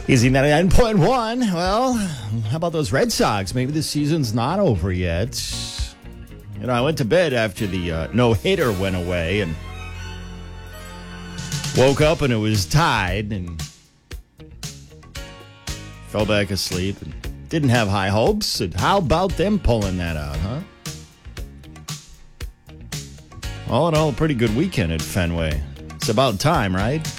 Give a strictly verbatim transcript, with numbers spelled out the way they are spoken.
Easy ninety-nine point one. Well, how about those Red Sox? Maybe the season's not over yet. You know, I went to bed after the uh, no-hitter went away and woke up and it was tied and fell back asleep and didn't have high hopes. And how about them pulling that out, huh? All in all, a pretty good weekend at Fenway. It's about time, right?